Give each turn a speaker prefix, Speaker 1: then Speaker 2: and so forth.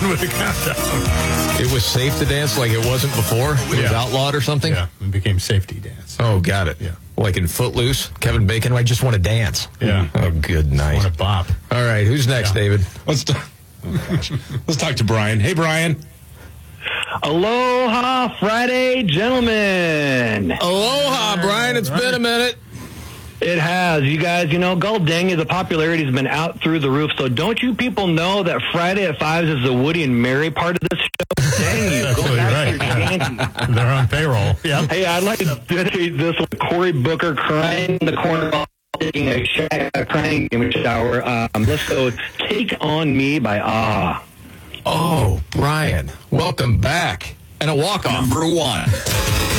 Speaker 1: with the countdown.
Speaker 2: It was safe to dance like it wasn't before? It was outlawed or something?
Speaker 1: Yeah, it became safety dance.
Speaker 2: Oh, got it.
Speaker 1: Yeah.
Speaker 2: Like in Footloose, Kevin Bacon, I just want to dance.
Speaker 1: Yeah.
Speaker 2: Oh, good night.
Speaker 1: Want to bop.
Speaker 2: All right, who's next, David?
Speaker 3: Let's talk to Brian. Hey, Brian.
Speaker 4: Aloha Friday, gentlemen.
Speaker 2: Aloha, Brian. It's been a minute.
Speaker 4: It has. You guys, Gulf Dangy's popularity has been out through the roof. So don't you people know that Friday at 5 is the Woody and Mary part of this show? Dang you.
Speaker 1: That's
Speaker 4: Go back
Speaker 1: right.
Speaker 4: to your Yankees.
Speaker 1: They're on payroll. Yeah.
Speaker 4: Hey, I'd like to dedicate this with Cory Booker crying in the corner while taking a crying in the shower. Let's go Take On Me by Ah.
Speaker 2: Oh, Brian, welcome back. And a walk-off.
Speaker 5: Number 1.